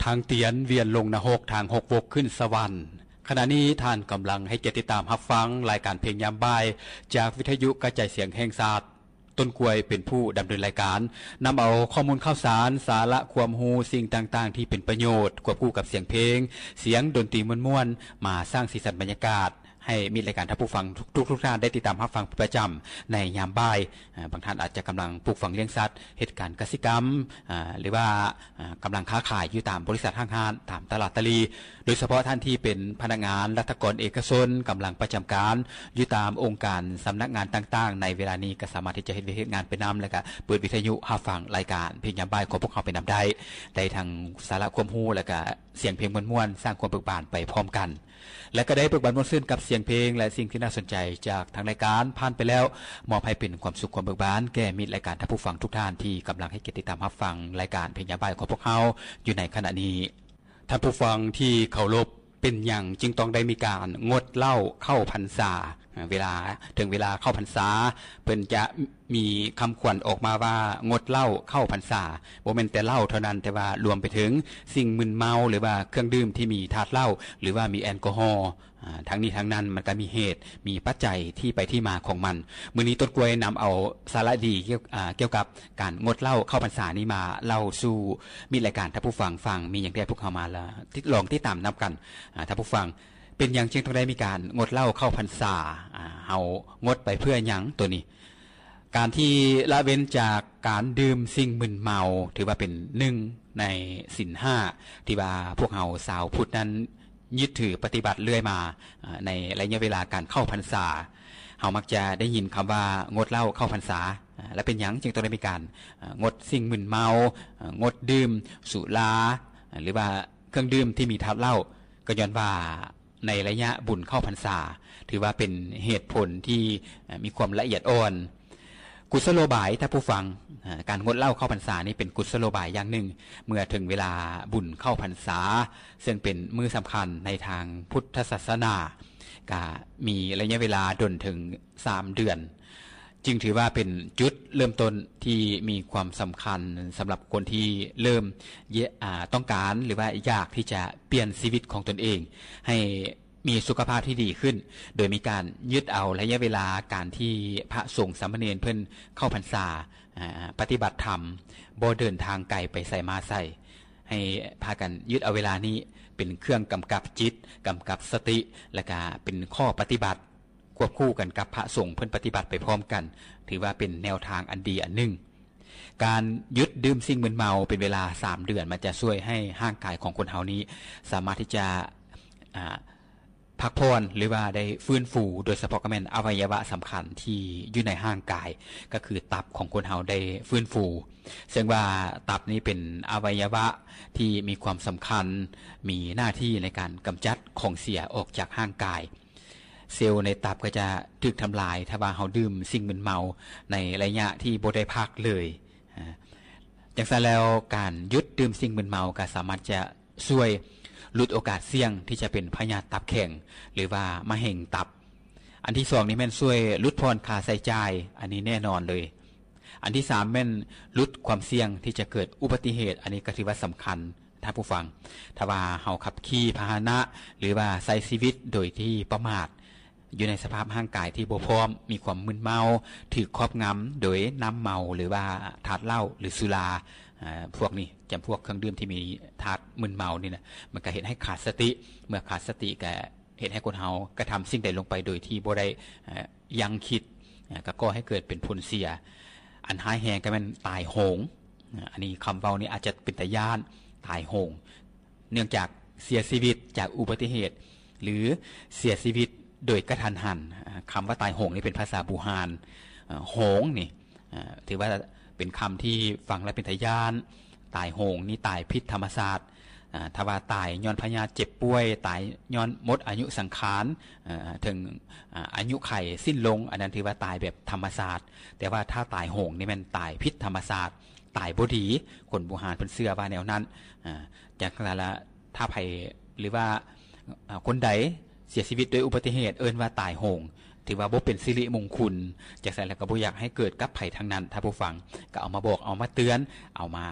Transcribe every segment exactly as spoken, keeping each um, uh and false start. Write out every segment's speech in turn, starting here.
ทางเตียนเวียนลงนรกทางหกวกขึ้นสวรรค์ขณะนี้ท่านกำลังให้เกียรติตามรับฟังรายการเพลงยามบ่ายจากวิทยุกระจายเสียงแห่งชาติต้นกล้วยเป็นผู้ดำเนินรายการนำเอาข้อมูลข่าวสารสาระความรู้สิ่งต่างๆที่เป็นประโยชน์ควบคู่กับเสียงเพลงเสียงดนตรีม่วนๆมาสร้างสีสันบรรยากาศให้มีรายการท่านผู้ฟังทุกทุกท่านได้ติดตามรับฟังประจำในยามบ่ายบางท่านอาจจะกำลังปลูกฝังเลี้ยงสัตว์เหตุการณ์กสิกรรมหรือว่ากำลังค้าขายอยู่ตามบริษัทห้างห้างตามตลาดตะลีโดยเฉพาะท่านที่เป็นพนักงานรัฐกรเอกชนกำลังประจำการอยู่ตามองค์การสำนักงานต่างๆในเวลานี้ก็สามารถที่จะเฮ็ดงานไปนำแล้วก็เปิดวิทยุรับฟังรายการเพลงยามบ่ายของพวกเขาไปนำได้ได้ทางสาระความรู้แล้วก็เสียงเพลงม่วนๆสร้างความเบิกบานไปพร้อมกันและก็ได้เบิกบานม่วนซื่นกับเสียงเพลงและสิ่งที่น่าสนใจจากทางรายการผ่านไปแล้วมอบให้เป็นความสุขความเบิกบานแก่มิตรรายการท่านผู้ฟังทุกท่านที่กำลังให้เกียรติติดตามรับฟังรายการเพลงยามบ่ายของพวกเขาอยู่ในขณะนี้ท่านผู้ฟังที่เคารพเป็นอย่างจึงต้องได้มีการงดเหล้าเข้าพรรษาเวลาถึงเวลาเข้าพรรษาเพิ่นจะมีคำขวัญออกมาว่างดเหล้าเข้าพรรษาบ่แม่นแต่เหล้าเท่านั้นแต่ว่ารวมไปถึงสิ่งมึนเมาหรือว่าเครื่องดื่มที่มีธาตุเหล้าหรือว่ามีแอลกอฮอล์ทั้งนี้ทั้งนั้นมันก็มีเหตุมีปัจจัยที่ไปที่มาของมันมื้อนี้ต้นกล้วยนำเอาสาระดีเกี่ยวเกี่ยวกับการงดเหล้าเข้าพรรษานี้มาเล่าสู่มีรายการท่านผู้ฟังฟังมีอย่างใดพวกเขามาแล้วลองติดตามนับกันท่านผู้ฟังเป็นอย่างเช่นต้องได้มีการงดเหล้าเข้าพรรษาเฮางดไปเพื่อหยังตัวนี้การที่ละเว้นจากการดื่มสิ่งมึนเมาถือว่าเป็นหนึ่งในศีลห้าที่ว่าพวกเฮาชาวพุทธนั้นยึดถือปฏิบัติเรื่อยมาในระยะเวลาการเข้าพรรษาเฮามักจะได้ยินคำว่างดเหล้าเข้าพรรษาและเป็นหยังจึงต้องได้มีการงดสิ่งมึนเมางดดื่มสุราหรือว่าเครื่องดื่มที่มีธาตุเหล้าก็ย้อนว่าในระยะบุญเข้าพรรษาถือว่าเป็นเหตุผลที่มีความละเอียดอ่อนกุศโลบายถ้าผู้ฟังการงดเหล้าเข้าพรรษานี่เป็นกุศโลบายอย่างหนึ่งเมื่อถึงเวลาบุญเข้าพรรษาซึ่งเป็นมื้อสำคัญในทางพุทธศาสนาก็มีระยะเวลาดนถึงสามเดือนจึงถือว่าเป็นจุดเริ่มต้นที่มีความสำคัญสำหรับคนที่เริ่มต้องการหรือว่าอยากที่จะเปลี่ยนชีวิตของตนเองให้มีสุขภาพที่ดีขึ้นโดยมีการยึดเอาระยะเวลาการที่พระสงฆ์สามเณรเพิ่นเข้าพรรษาปฏิบัติธรรมบ่เดินทางไกลไปใส่มาใส่ให้พากันยึดเอาเวลานี้เป็นเครื่องกำกับจิตกำกับสติและก็เป็นข้อปฏิบัติควบคู่กันกับพระสงฆ์เพิ่นปฏิบัติไปพร้อมกันถือว่าเป็นแนวทางอันดีอันหนึ่งการยึดดื่มสิ่งมึนเมาเป็นเวลาสามเดือนมันจะช่วยให้ร่างกายของคนเฮานี้สามารถที่จะพักผ่อนหรือว่าได้ฟื้นฟูโดยเฉพาะก็แม่นอวัยวะสำคัญที่อยู่ในร่างกายก็คือตับของคนเฮาได้ฟื้นฟูซึ่งว่าตับนี้เป็นอวัยวะที่มีความสำคัญมีหน้าที่ในการกำจัดของเสียออกจากร่างกายเซลล์ในตับก็จะถูกทำลายถ้าว่าเฮาดื่มสิ่งมึนเมาในระยะที่บ่ได้พักเลยจังซั่นแล้วการหยุดดื่มสิ่งมึนเมาก็สามารถจะช่วยลดโอกาสเสี่ยงที่จะเป็นพยาธิตับแข็งหรือว่ามะเร็งตับอันที่สองนี่แม่นช่วยลดพรค่าใช้จ่ายอันนี้แน่นอนเลยอันที่สามแม่นลดความเสี่ยงที่จะเกิดอุบัติเหตุอันนี้ก็ถือว่าสำคัญท่านผู้ฟังถ้าว่าเฮาขับขี่พาหนะหรือว่าใช้ชีวิตโดยที่ประมาทอยู่ในสภาพร่างกายที่บ่พร้อมมีความมึนเมาถูกครอบงำโดยน้ำเมาหรือว่าธาตุเหล้าหรือสุราพวกนี้จำพวกเครื่องดื่มที่มีธาตุมึนเมานี่นะมันก็เฮ็ดให้ขาดสติเมื่อขาดสติก็เฮ็ดให้คนเฮากระทำสิ่งใดลงไปโดยที่บ่ได้ยังคิดก็ก่อให้เกิดเป็นผลเสียอันหายแฮงก็แม่นตายโหงอันนี้คำเว้านี้อาจจะเป็นตาย้านตายโหงเนื่องจากเสียชีวิตจากอุบัติเหตุหรือเสียชีวิตโดยกระทันหันคำว่าตายโหงนี่เป็นภาษาบูฮานโหงนี่ถือว่าเป็นคำที่ฟังแล้วเป็นทะยานตายโหงนี่ตายพิษธรรมศาสตร์ถ้าว่าตายย้อนพยาธิเจ็บป่วยตายย้อนหมดอายุสังขารถึงอายุไขสิ้นลงอันนั้นถือว่าตายแบบธรรมศาสตร์แต่ว่าถ้าตายโหงนี่มันตายพิษธรรมศาสตร์ตายบ่ดีคนบูฮานเพิ่นเชื่อว่าแนวนั้นจากนั้นละถ้าไผหรือว่าคนใดเสียชีวิตโดยอุบัติเหตุเอิ้นว่าตายโหงถือว่าบ่เป็นสิริมงคลจากนั้นแล้วก็บ่อยากให้เกิดกับไผทั้งนั้นถ้าผู้ฟังก็เอามาบอกเอามาเตือนเอามาเ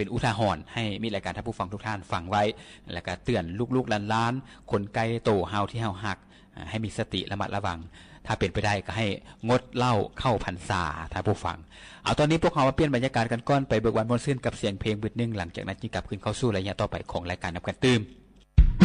เป็นอุทาหรณ์ให้มีรายการท่านผู้ฟังทุกท่านฟังไว้แล้วก็เตือนลูกๆหลานๆคนใกล้โตเฮาที่เฮาฮักให้มีสติระมัดระวังถ้าเป็นไปได้ก็ให้งดเหล้าเข้าพรรษาท่านผู้ฟังเอาตอนนี้พวกเรามาเปลี่ยนบรรยากาศกันก่อนไปเบิกวันมนต์ซื่นกับเสียงเพลงบึดนึงหลังจากนั้นจึงกลับคืนเข้าสู่ระยะต่อไปของรายการนับกันตื้ม